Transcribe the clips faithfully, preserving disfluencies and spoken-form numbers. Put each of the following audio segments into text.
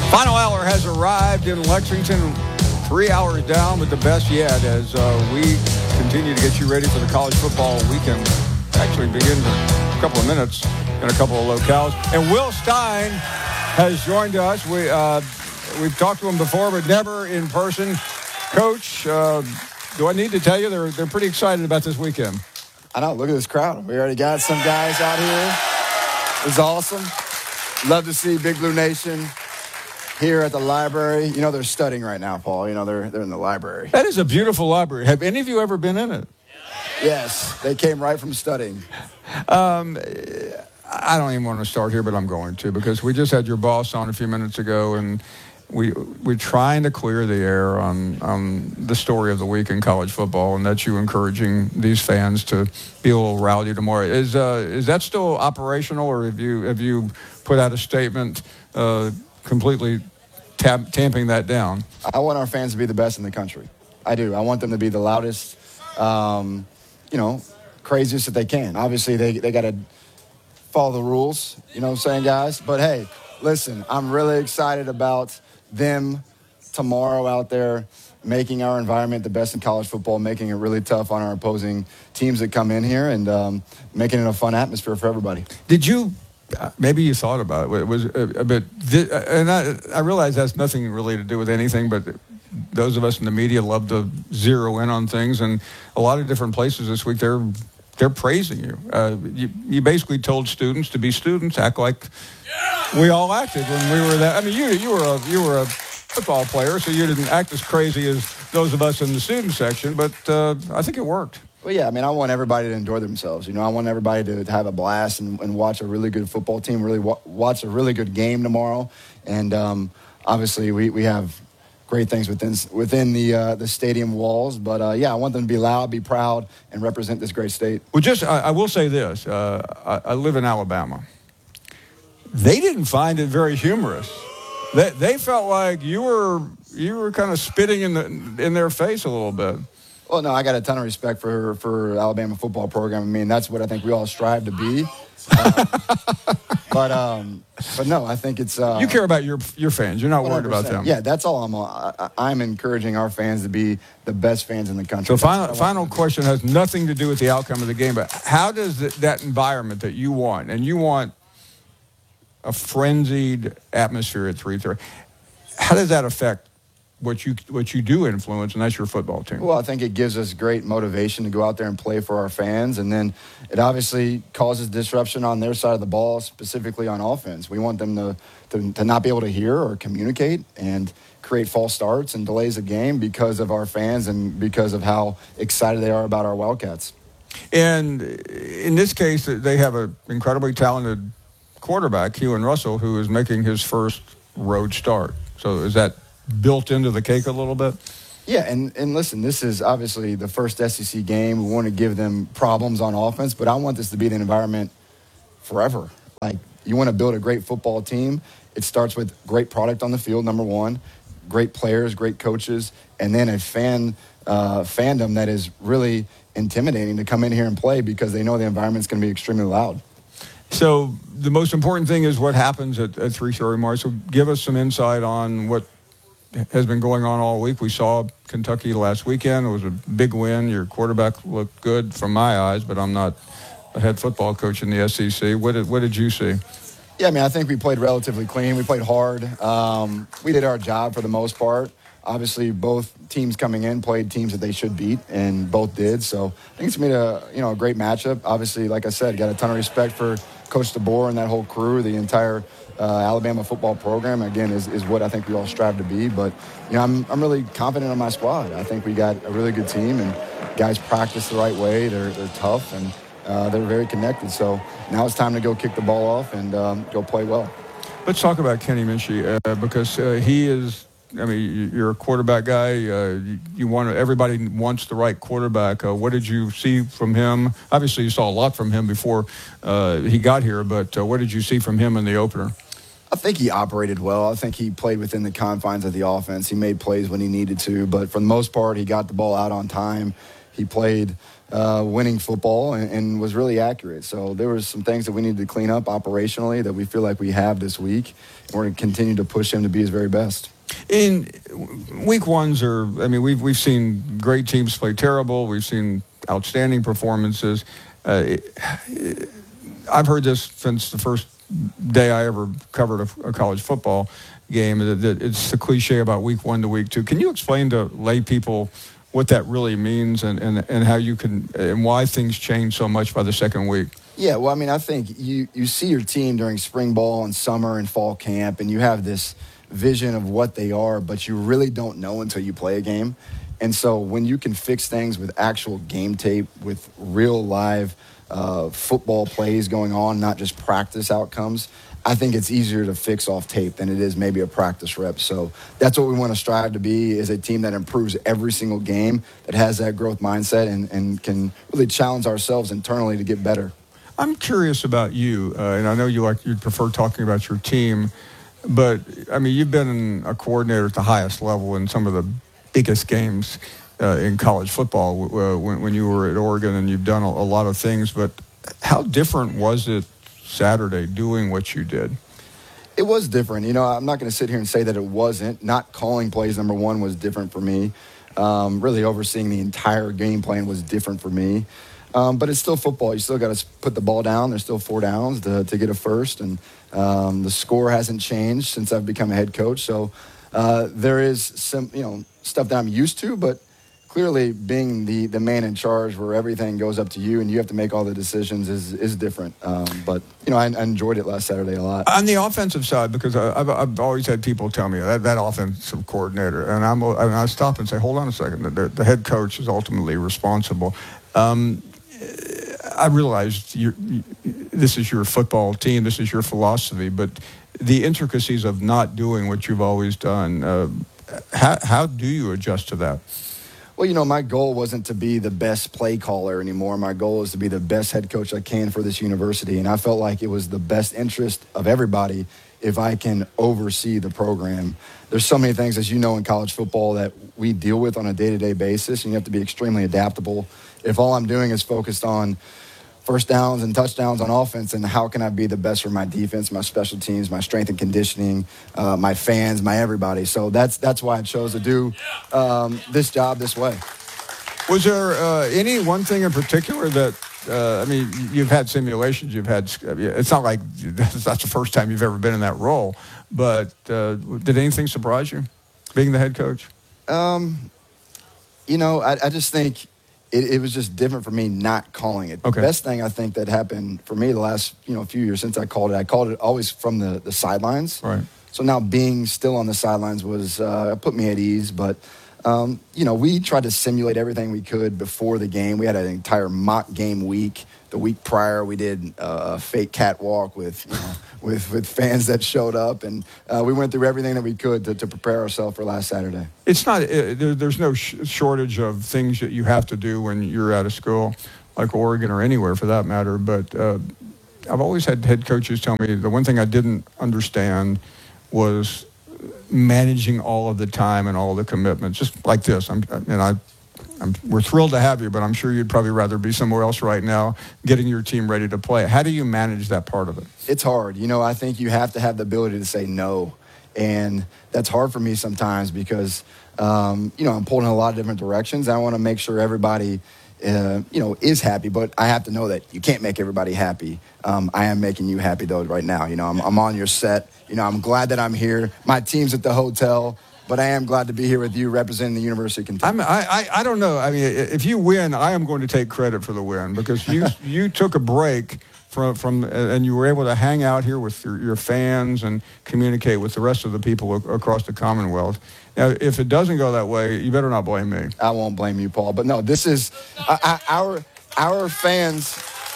Final hour has arrived in Lexington, three hours down, but the best yet as uh, we continue to get you ready for the college football weekend. Actually begins in a couple of minutes in a couple of locales. And Will Stein has joined us. We, uh, we've talked to him before, but never in person. Coach, uh, do I need to tell you, they're, they're pretty excited about this weekend. I know. Look at this crowd. We already got some guys out here. It's awesome. Love to see Big Blue Nation here at the library. You know, they're studying right now, Paul. You know, they're they're in the library. That is a beautiful library. Have any of you ever been in it? Yes, they came right from studying. Um, I don't even want to start here, but I'm going to, because we just had your boss on a few minutes ago, and we, we're trying to clear the air on, on the story of the week in college football, and that's you encouraging these fans to be a little rowdy tomorrow. Is uh, is that still operational, or have you, have you put out a statement uh, completely Tap, tamping that down? I want our fans to be the best in the country. I do. I want them to be the loudest, um, you know, craziest that they can. Obviously, they, they got to follow the rules, you know what I'm saying, guys? But, hey, listen, I'm really excited about them tomorrow out there making our environment the best in college football, making it really tough on our opposing teams that come in here, and um, making it a fun atmosphere for everybody. Did you... Maybe you thought about it. It was a, a bit, and I, I realize that's nothing really to do with anything, but those of us in the media love to zero in on things, and a lot of different places this week, they're they're praising you. Uh, you, you basically told students to be students, act like we all acted when we were that. I mean, you you were a you were a football player, so you didn't act as crazy as those of us in the student section, but uh, I think it worked. Well, yeah, I mean, I want everybody to enjoy themselves. You know, I want everybody to, to have a blast and, and watch a really good football team, really wa- watch a really good game tomorrow. And um, obviously, we, we have great things within within the uh, the stadium walls. But, uh, yeah, I want them to be loud, be proud, and represent this great state. Well, just, I, I will say this. Uh, I, I live in Alabama. They didn't find it very humorous. They, they felt like you were you were kind of spitting in the in their face a little bit. Well, no, I got a ton of respect for for Alabama football program. I mean, that's what I think we all strive to be. Um, but um, but no, I think it's uh, you care about your your fans. You're not worried about them. Yeah, that's all I'm. I, I'm encouraging our fans to be the best fans in the country. So final final question has nothing to do with the outcome of the game, but how does that, that environment that you want, and you want a frenzied atmosphere at three thirty, how does that affect what you what you do influence, and that's your football team? Well, I think it gives us great motivation to go out there and play for our fans, and then it obviously causes disruption on their side of the ball, specifically on offense. We want them to, to, to not be able to hear or communicate and create false starts and delays the game because of our fans and because of how excited they are about our Wildcats. And in this case, they have an incredibly talented quarterback, Keelan Russell, who is making his first road start. So is that built into the cake a little bit? Yeah, and, and listen, this is obviously the first S E C game. We want to give them problems on offense, but I want this to be the environment forever. Like, you want to build a great football team, it starts with great product on the field, number one, great players, great coaches, and then a fan uh, fandom that is really intimidating to come in here and play because they know the environment's going to be extremely loud. So the most important thing is what happens at, at three thirty, Mark. So give us some insight on what has been going on all week. We saw Kentucky last weekend. It was a big win. Your quarterback looked good from my eyes, but I'm not a head football coach in the S E C. What did, what did you see? Yeah, I mean, I think we played relatively clean. We played hard. Um, we did our job for the most part. Obviously, both teams coming in played teams that they should beat, and both did. So I think it's made a you know a great matchup. Obviously, like I said, got a ton of respect for Coach DeBoer and that whole crew, the entire Uh, Alabama football program, again, is, is what I think we all strive to be. But, you know, I'm I'm really confident in my squad. I think we got a really good team, and guys practice the right way. They're they're tough, and uh, they're very connected. So now it's time to go kick the ball off and um, go play well. Let's talk about Kenny Minchey uh, because uh, he is, I mean, you're a quarterback guy. Uh, you, you want to, everybody wants the right quarterback. Uh, what did you see from him? Obviously, you saw a lot from him before uh, he got here, but uh, what did you see from him in the opener? I think he operated well. I think he played within the confines of the offense. He made plays when he needed to, but for the most part, he got the ball out on time. he played uh, winning football and, and was really accurate. So there was some things that we needed to clean up operationally that we feel like we have this week. And we're going to continue to push him to be his very best. In week ones are, I mean, we've we've seen great teams play terrible. We've seen outstanding performances. Uh, it, I've heard this since the first day I ever covered a, a college football game. That, that it's the cliche about week one to week two. Can you explain to lay people what that really means and, and, and how you can and why things change so much by the second week? Yeah, well, I mean, I think you you see your team during spring ball and summer and fall camp, and you have this vision of what they are, but you really don't know until you play a game. And so when you can fix things with actual game tape, with real live uh, football plays going on, not just practice outcomes, I think it's easier to fix off tape than it is maybe a practice rep. So that's what we want to strive to be, is a team that improves every single game, that has that growth mindset and, and can really challenge ourselves internally to get better. I'm curious about you, uh, and I know you like you'd prefer talking about your team, but I mean, you've been a coordinator at the highest level in some of the biggest games uh, in college football uh, when, when you were at Oregon, and you've done a, a lot of things. But how different was it Saturday doing what you did? It was different. You know, I'm not going to sit here and say that it wasn't. Not calling plays, number one, was different for me. Um, really overseeing the entire game plan was different for me. Um, but it's still football. You still got to put the ball down. There's still four downs to, to get a first. And um, the score hasn't changed since I've become a head coach. So uh, there is some, you know, stuff that I'm used to, but clearly being the, the man in charge where everything goes up to you and you have to make all the decisions is is different. Um, but, you know, I, I enjoyed it last Saturday a lot. On the offensive side, because I, I've, I've always had people tell me that, that offensive coordinator, and I'm, and I stop and say, hold on a second, the, the head coach is ultimately responsible. Um, I realized you're, you, this is your football team, this is your philosophy, but the intricacies of not doing what you've always done, uh, how, how do you adjust to that? Well, you know, my goal wasn't to be the best play caller anymore. My goal is to be the best head coach I can for this university, and I felt like it was the best interest of everybody if I can oversee the program. There's so many things, as you know, in college football that we deal with on a day-to-day basis, and you have to be extremely adaptable. If all I'm doing is focused on first downs and touchdowns on offense, and how can I be the best for my defense, my special teams, my strength and conditioning, uh, my fans, my everybody. So that's that's why I chose to do um, this job this way. Was there uh, any one thing in particular that, uh, I mean, you've had simulations, you've had, it's not like that's the first time you've ever been in that role, but uh, did anything surprise you, being the head coach? Um, you know, I, I just think It, it was just different for me not calling it. Okay. The best thing I think that happened for me the last you know few years since I called it, I called it always from the, the sidelines. Right. So now being still on the sidelines was uh, put me at ease. But um, you know, we tried to simulate everything we could before the game. We had an entire mock game week. The week prior, we did uh, a fake catwalk with you know, with with fans that showed up, and uh, we went through everything that we could to, to prepare ourselves for last Saturday. It's not. Uh, there, there's no sh- shortage of things that you have to do when you're out of school, like Oregon or anywhere for that matter. But uh, I've always had head coaches tell me the one thing I didn't understand was managing all of the time and all of the commitments, just like this. I'm, and I. I'm, we're thrilled to have you, but I'm sure you'd probably rather be somewhere else right now getting your team ready to play. How do you manage that part of it? It's hard. You know, I think you have to have the ability to say no. And that's hard for me sometimes because, um, you know, I'm pulling in a lot of different directions. I want to make sure everybody, uh, you know, is happy, but I have to know that you can't make everybody happy. Um, I am making you happy, though, right now. You know, I'm, I'm on your set. You know, I'm glad that I'm here. My team's at the hotel. But I am glad to be here with you representing the University of Kentucky. I'm, I, I I don't know. I mean, if you win, I am going to take credit for the win because you you took a break from from and you were able to hang out here with your, your fans and communicate with the rest of the people across the Commonwealth. Now, if it doesn't go that way, you better not blame me. I won't blame you, Paul. But no, this is uh, our our fans.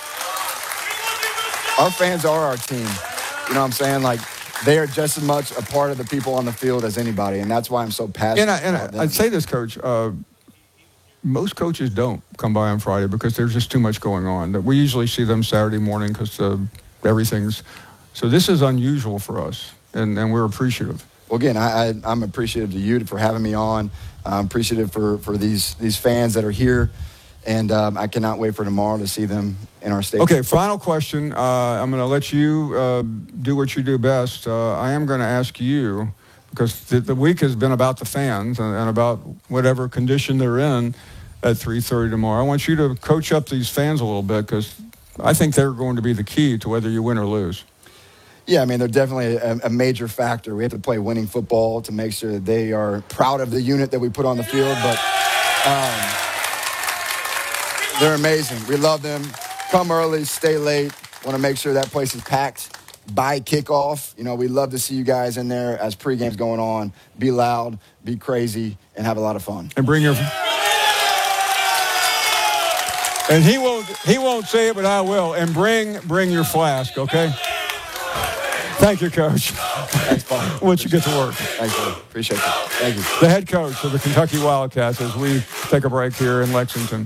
Our fans are our team. You know what I'm saying? Like, they are just as much a part of the people on the field as anybody, and that's why I'm so passionate and I, and about them. I'd say this, Coach, uh, most coaches don't come by on Friday because there's just too much going on. We usually see them Saturday morning because uh, everything's – so this is unusual for us, and, and we're appreciative. Well, again, I, I, I'm appreciative to you for having me on. I'm appreciative for, for these, these fans that are here And um, I cannot wait for tomorrow to see them in our stadium. Okay, final question. Uh, I'm going to let you uh, do what you do best. Uh, I am going to ask you, because the, the week has been about the fans and, and about whatever condition they're in at three thirty tomorrow. I want you to coach up these fans a little bit, because I think they're going to be the key to whether you win or lose. Yeah, I mean, they're definitely a, a major factor. We have to play winning football to make sure that they are proud of the unit that we put on the field. But um, they're amazing. We love them. Come early, stay late. Want to make sure that place is packed by kickoff. You know, we love to see you guys in there as pregame's going on. Be loud, be crazy, and have a lot of fun. And bring your... And he won't he won't say it, but I will. And bring bring your flask, okay? Thank you, Coach. Thanks, Paul. Once you get to work. Thanks, Paul. Appreciate it. Thank you. The head coach of the Kentucky Wildcats as we take a break here in Lexington.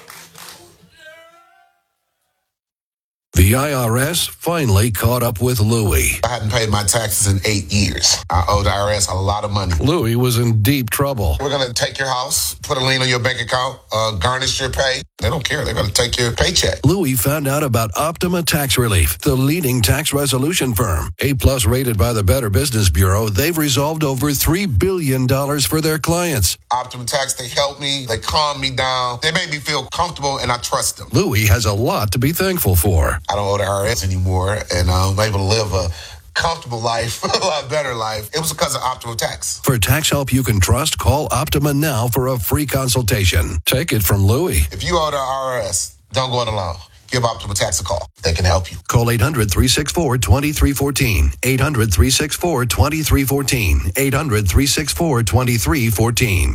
The I R S finally caught up with Louie. I hadn't paid my taxes in eight years. I owed the I R S a lot of money. Louie was in deep trouble. We're going to take your house, put a lien on your bank account, uh, garnish your pay. They don't care. They're going to take your paycheck. Louie found out about Optima Tax Relief, the leading tax resolution firm. A-plus rated by the Better Business Bureau, they've resolved over three billion dollars for their clients. Optima Tax, they help me. They calm me down. They make me feel comfortable, and I trust them. Louie has a lot to be thankful for. I don't owe the I R S anymore, and I'm able to live a comfortable life, a lot better life. It was because of Optima Tax. For tax help you can trust, call Optima now for a free consultation. Take it from Louie. If you owe the I R S, don't go it alone. Give Optima Tax a call. They can help you. Call eight hundred, three six four, two three one four. eight hundred, three six four, two three one four. eight hundred, three six four, two three one four.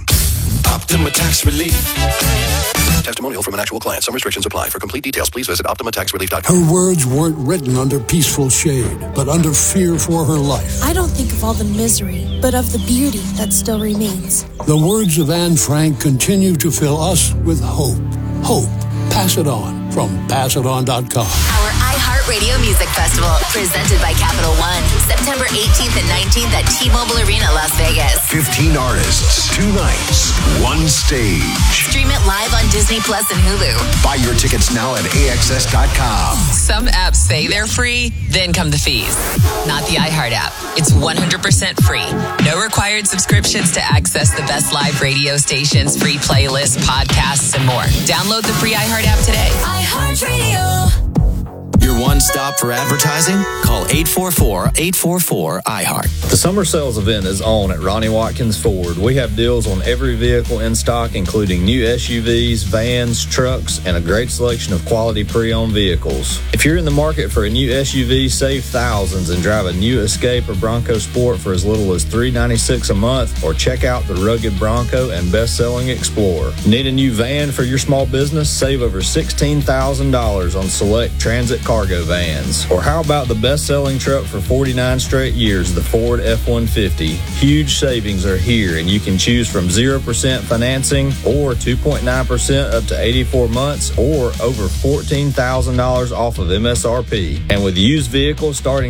Optima Tax Relief. Testimonial from an actual client. Some restrictions apply. For complete details, please visit optima tax relief dot com. Her words weren't written under peaceful shade, but under fear for her life. I don't think of all the misery, but of the beauty that still remains. The words of Anne Frank continue to fill us with hope. Hope. Pass it on from pass it on dot com. Our iHeartRadio Music Festival, presented by Capital One, September eighteenth and nineteenth at T-Mobile Arena, Las Vegas. fifteen artists, two nights, one stage. Stream it live on Disney Plus and Hulu. Buy your tickets now at A X S dot com. Some apps say they're free, then come the fees. Not the iHeart app. It's one hundred percent free. No required subscriptions to access the best live radio stations, free playlists, podcasts, and more. Download the free iHeart app today. iHeartRadio. Your one-stop for advertising? Call eight four four, eight four four, iHeart. The summer sales event is on at Ronnie Watkins Ford. We have deals on every vehicle in stock, including new S U Vs, vans, trucks, and a great selection of quality pre-owned vehicles. If you're in the market for a new S U V, save thousands and drive a new Escape or Bronco Sport for as little as three hundred ninety-six dollars a month, or check out the rugged Bronco and best-selling Explorer. Need a new van for your small business? Save over sixteen thousand dollars on select Transit cargo vans. Or how about the best-selling truck for forty-nine straight years, the Ford F one fifty? Huge savings are here, and you can choose from zero percent financing or two point nine percent up to eighty-four months, or over fourteen thousand dollars off of M S R P. And with used vehicles starting